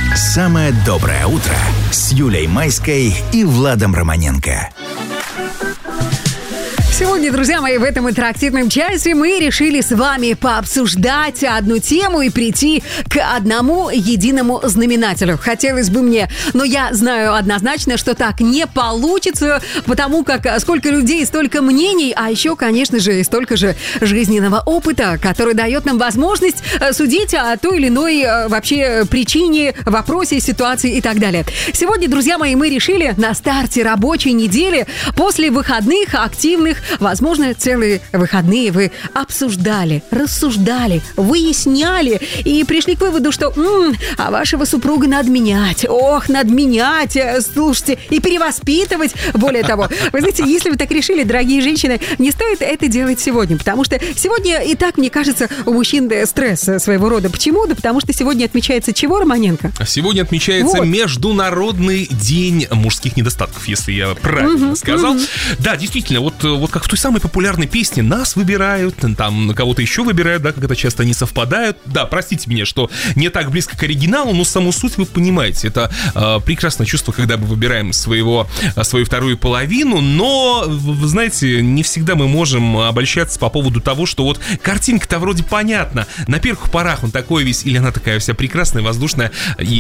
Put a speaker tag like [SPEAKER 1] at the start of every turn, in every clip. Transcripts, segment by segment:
[SPEAKER 1] Самое доброе утро с Юлей Майской и Владом Романенко.
[SPEAKER 2] Сегодня, друзья мои, в этом интерактивном часе мы решили с вами пообсуждать одну тему и прийти к одному единому знаменателю. Хотелось бы мне, но я знаю однозначно, что так не получится, потому как сколько людей, столько мнений, а еще, конечно же, столько же жизненного опыта, который дает нам возможность судить о той или иной вообще причине, вопросе, ситуации и так далее. Сегодня, друзья мои, мы решили на старте рабочей недели, после выходных, активных, возможно, целые выходные вы обсуждали, рассуждали, выясняли и пришли к выводу, что а вашего супруга надо менять. Ох, надо менять, слушайте, и перевоспитывать. Более того, вы знаете, если вы так решили, дорогие женщины, не стоит это делать сегодня, потому что сегодня и так, мне кажется, у мужчин стресс своего рода. Почему? Да потому что сегодня отмечается чего, Романенко?
[SPEAKER 3] Сегодня отмечается Международный день мужских недостатков, если я правильно сказал. Да, действительно, вот как в той самой популярной песне «Нас выбирают», там кого-то еще выбирают, да, как это часто не совпадают. Да, простите меня, что не так близко к оригиналу, но саму суть вы понимаете. Это прекрасное чувство, когда мы выбираем свою вторую половину, но, вы знаете, не всегда мы можем обольщаться по поводу того, что вот картинка-то вроде понятна. На первых порах он такой весь, или она такая вся прекрасная, воздушная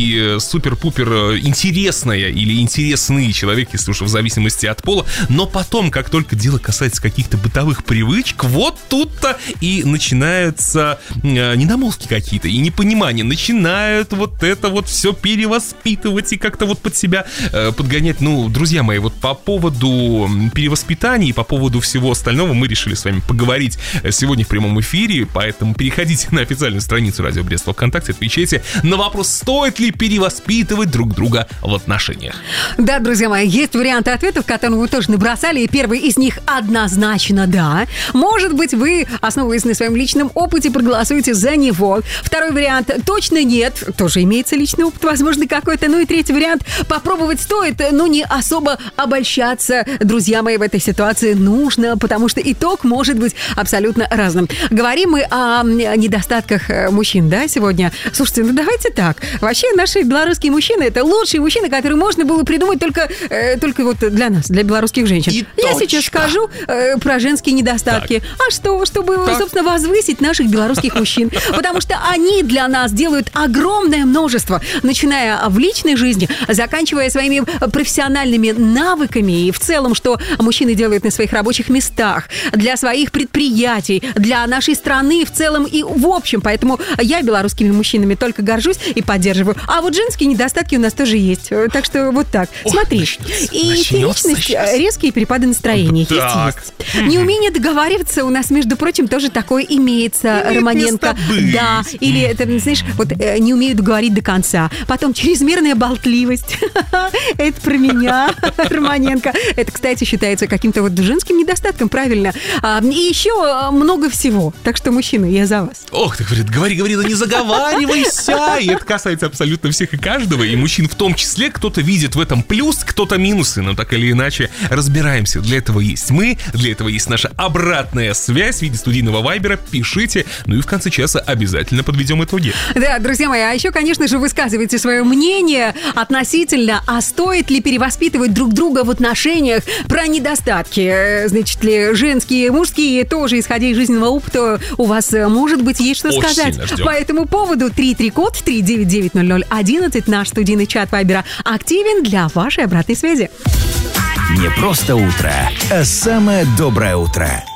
[SPEAKER 3] и супер-пупер интересная, или интересный человек, если уж в зависимости от пола, но потом, как только дело касается каких-то бытовых привычек, вот тут-то и начинаются недомолвки какие-то, и непонимание, начинают вот это вот все перевоспитывать и как-то вот под себя подгонять. Ну, друзья мои, вот по поводу перевоспитания и по поводу всего остального мы решили с вами поговорить сегодня в прямом эфире, поэтому переходите на официальную страницу Радио Брест ВКонтакте, отвечайте на вопрос, стоит ли перевоспитывать друг друга в отношениях.
[SPEAKER 2] Да, друзья мои, есть варианты ответов, которые вы тоже набросали, и первый из них однозначно да. Может быть, вы, основываясь на своем личном опыте, проголосуете за него. Второй вариант точно нет, тоже имеется личный опыт, возможно, какой-то. Ну и третий вариант, попробовать стоит, но не особо обольщаться, друзья мои, в этой ситуации нужно, потому что итог может быть абсолютно разным. Говорим мы о недостатках мужчин, да, сегодня. Слушайте, ну давайте так. Вообще, наши белорусские мужчины — это лучшие мужчины, которые можно было придумать только вот для нас, для белорусских женщин. Я сейчас скажу про женские недостатки. Так. А что? Чтобы, собственно, возвысить наших белорусских мужчин. Потому что они для нас делают огромное множество, начиная в личной жизни, заканчивая своими профессиональными навыками и в целом, что мужчины делают на своих рабочих местах, для своих предприятий, для нашей страны в целом и в общем. Поэтому я белорусскими мужчинами только горжусь и поддерживаю. А вот женские недостатки у нас тоже есть. Так что вот так. Смотри. И истеричность, резкие перепады настроения. Есть. Неумение договариваться у нас, между прочим, тоже такое имеется, Романенко. Да, или это, знаешь, вот не умеют говорить до конца. Потом чрезмерная болтливость. Это про меня, Романенко. Это, кстати, считается каким-то вот женским недостатком, правильно. И еще много всего. Так что, мужчины, я за вас.
[SPEAKER 3] Ох, ты, говори, да не заговаривайся. И это касается абсолютно всех и каждого, и мужчин в том числе. Кто-то видит в этом плюс, кто-то минусы, но так или иначе разбираемся. Для этого есть мы, для этого есть наша обратная связь в виде студийного вайбера. Пишите, ну и в конце часа обязательно подведем итоги.
[SPEAKER 2] Да, друзья мои, а еще, конечно же, высказывайте свое мнение относительно, а стоит ли перевоспитывать друг друга в отношениях, про недостатки, значит ли, женские, мужские, тоже исходя из жизненного опыта, у вас, может быть, есть что
[SPEAKER 3] очень
[SPEAKER 2] сказать. По этому поводу 33-код 399-0011, наш студийный чат вайбера активен для вашей обратной связи.
[SPEAKER 1] Не просто утро, а самое доброе утро.